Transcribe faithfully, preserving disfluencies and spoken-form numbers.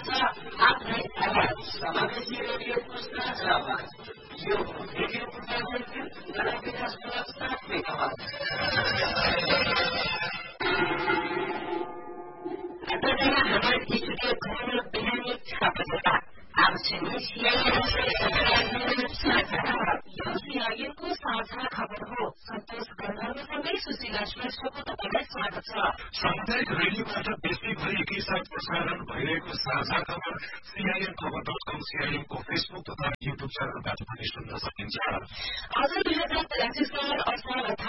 छ आफ्नै आवाज समावेशी रेडियोको साझा आवाज यो रेडियो प्रसारण जनविकासमूलक सात्विक आवाज हमारे स्टूडियो घरों बिहानी छापा अब सुनिए सीआईएन सीआईएनको साझा खबर हो। सन्तोष गंगासँगै सुशीला श्रेष्ठको तपाईँलाई स्वागत छ। सामुदायिक रेडियोबाट देशैभरि एकैसाथ प्रसारण भइरहेको साझा खबर सीआईएन खबर डट कम सीआईएनको फेसबुक तथा युट्युब च्यानलबाट पनि सुन्न सकिन्छ। आज दुई हजार तेइस साल असार